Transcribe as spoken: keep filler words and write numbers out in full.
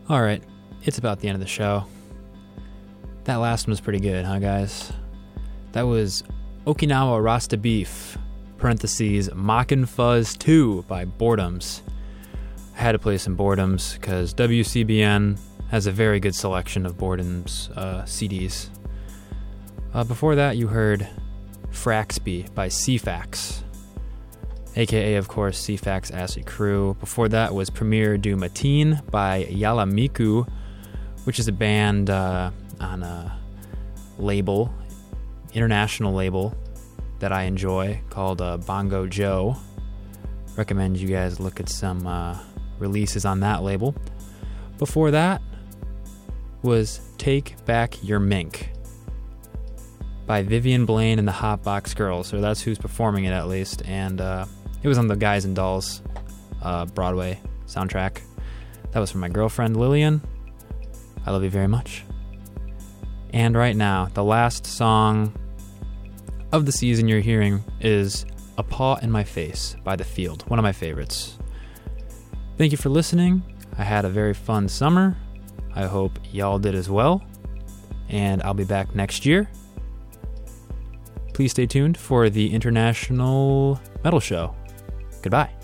Alright, it's about the end of the show. That last one was pretty good, huh guys? That was Okinawa Rasta Beef, parentheses, Mockin' Fuzz two by Boredoms. I had to play some Boredoms because W C B N has a very good selection of Boredoms uh, C Ds. Uh, before that, you heard Fraxby by C-Fax, aka, of course, C-Fax Acid Crew. Before that was Premier du Matin by Yalamiku, which is a band uh, on a label, international label, that I enjoy called uh, Bongo Joe. Recommend you guys look at some uh, releases on that label. Before that was Take Back Your Mink by Vivian Blaine and the Hotbox Girls, or that's who's performing it at least, and uh, it was on the Guys and Dolls uh, Broadway soundtrack. That was from my girlfriend Lillian. I love you very much. And right now, the last song of the season you're hearing is A Paw in My Face by The Field, one of my favorites. Thank you for listening. I had a very fun summer. I hope y'all did as well. And I'll be back next year. Please stay tuned for the International Metal Show. Goodbye.